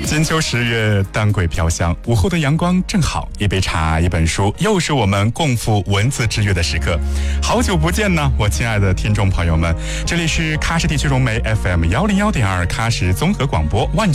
金秋10月，当归飘香，午后的阳光正好，一杯茶，一本书，又是我们共赴文字之约的时刻。好久不见呢，我亲爱的听众朋友们，这里是喀什地区融媒 FM101.2喀什综合广播万